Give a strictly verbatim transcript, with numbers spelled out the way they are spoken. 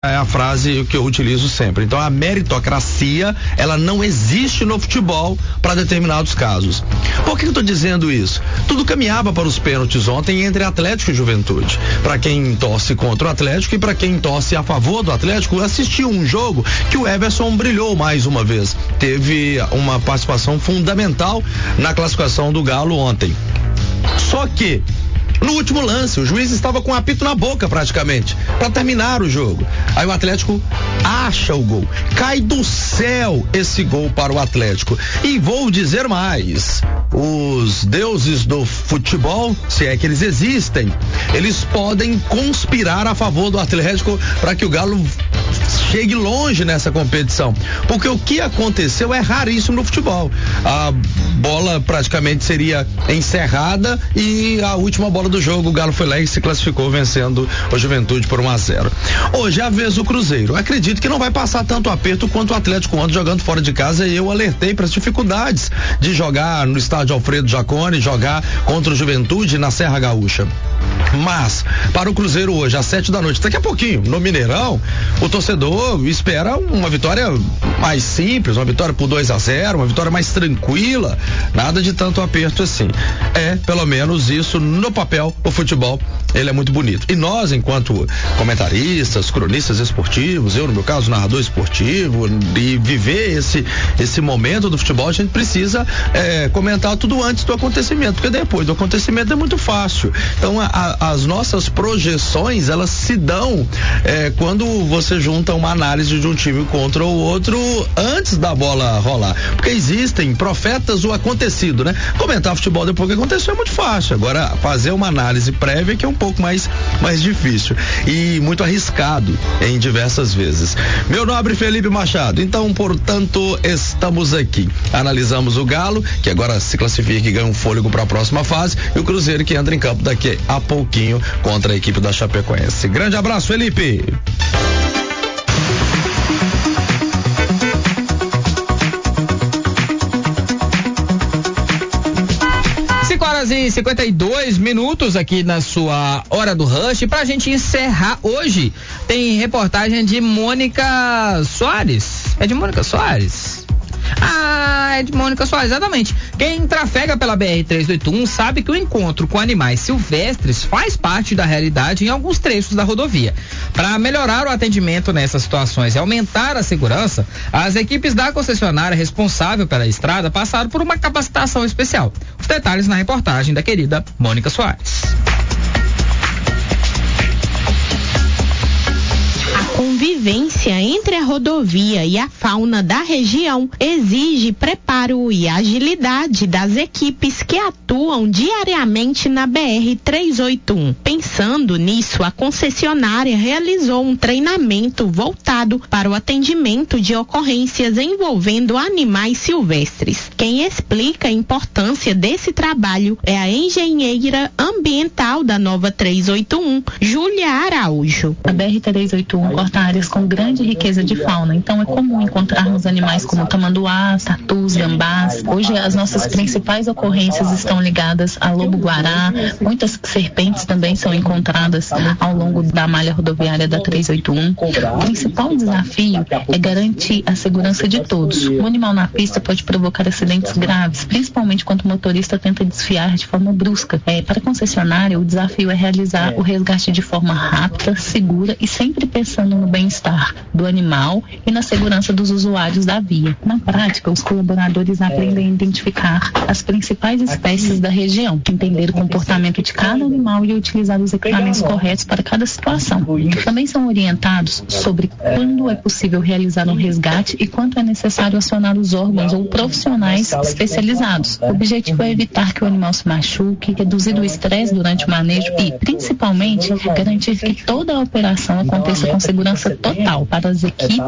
é a frase que eu utilizo sempre. Então a meritocracia, ela não existe no futebol para determinados casos. Por que eu tô dizendo isso? Tudo caminhava para os pênaltis ontem entre Atlético e Juventude. Para quem torce contra o Atlético e para quem torce a favor do Atlético, assistiu um jogo que o Everson brilhou mais uma vez. Teve uma participação fundamental na classificação do Galo ontem. Só que no último lance, o juiz estava com o apito na boca praticamente, para terminar o jogo. Aí o Atlético acha o gol. Cai do céu esse gol para o Atlético. E vou dizer mais, os deuses do futebol, se é que eles existem, eles podem conspirar a favor do Atlético para que o Galo chegue longe nessa competição, porque o que aconteceu é raríssimo no futebol. A bola praticamente seria encerrada e a última bola do jogo, o Galo foi lá e se classificou vencendo o Juventude por um a zero. Hoje é a vez do Cruzeiro. Acredito que não vai passar tanto aperto quanto o Atlético ontem jogando fora de casa, e eu alertei para as dificuldades de jogar no estádio Alfredo Jaconi, jogar contra o Juventude na Serra Gaúcha. Mas, para o Cruzeiro hoje, às sete da noite, daqui a pouquinho, no Mineirão, o torcedor espera uma vitória mais simples, uma vitória por dois a zero, uma vitória mais tranquila, nada de tanto aperto assim. É, pelo menos isso no papel, o futebol, ele é muito bonito. E nós, enquanto comentaristas, cronistas esportivos, eu no meu caso, narrador esportivo, e viver esse, esse momento do futebol, a gente precisa é, comentar tudo antes do acontecimento, porque depois do acontecimento é muito fácil. Então, a, a, as nossas projeções, elas se dão é, quando você junta uma análise de um time contra o outro antes da bola rolar, porque existem profetas do acontecido, né? Comentar futebol depois que aconteceu é muito fácil, agora fazer uma análise prévia que é um pouco mais, mais difícil e muito arriscado em diversas vezes. Meu nobre Felipe Machado, então, portanto, estamos aqui, analisamos o Galo, que agora se classifica e ganha um fôlego para a próxima fase, e o Cruzeiro, que entra em campo daqui a pouquinho contra a equipe da Chapecoense. Grande abraço, Felipe. cinco horas e cinquenta e dois minutos aqui na sua Hora do Rush. Pra gente encerrar hoje, tem reportagem de Mônica Soares. É de Mônica Soares? Ah, é de Mônica Soares, exatamente. Quem trafega pela B R trezentos e oitenta e um sabe que o encontro com animais silvestres faz parte da realidade em alguns trechos da rodovia. Para melhorar o atendimento nessas situações e aumentar a segurança, as equipes da concessionária responsável pela estrada passaram por uma capacitação especial. Os detalhes na reportagem da querida Mônica Soares. Convivência entre a rodovia e a fauna da região exige preparo e agilidade das equipes que atuam diariamente na B R trezentos e oitenta e um. Pensando nisso, a concessionária realizou um treinamento voltado para o atendimento de ocorrências envolvendo animais silvestres. Quem explica a importância desse trabalho é a engenheira ambiental da nova trezentos e oitenta e um, Júlia Araújo. A B R trezentos e oitenta e um corta áreas com grande riqueza de fauna, então é comum encontrarmos animais como tamanduás, tatus, gambás. Hoje as nossas principais ocorrências estão ligadas a lobo-guará, muitas serpentes também são encontradas ao longo da malha rodoviária da trezentos e oitenta e um. O principal desafio é garantir a segurança de todos. O animal na pista pode provocar acidentes graves, principalmente quando o motorista tenta desviar de forma brusca. É, para a concessionária, o desafio é realizar o resgate de forma rápida, segura e sempre pensando no bem-estar do animal e na segurança dos usuários da via. Na prática, os colaboradores aprendem a identificar as principais espécies da região, entender o comportamento de cada animal e utilizar os equipamentos corretos para cada situação. Também são orientados sobre quando é possível realizar um resgate e quanto é necessário acionar os órgãos ou profissionais especializados. O objetivo é evitar que o animal se machuque, reduzir o estresse durante o manejo e, principalmente, garantir que toda a operação aconteça com segurança total para as equipes